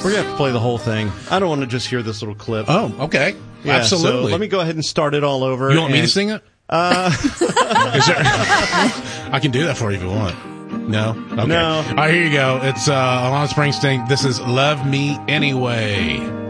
We're going to have to play the whole thing. I don't want to just hear this little clip. Oh, okay. Yeah, Absolutely. So let me go ahead and start it all over. You want me to sing it? I can do that for you if you want. No? Okay. No. All right, here you go. It's Alana Springsteen. This is Love Me Anyway.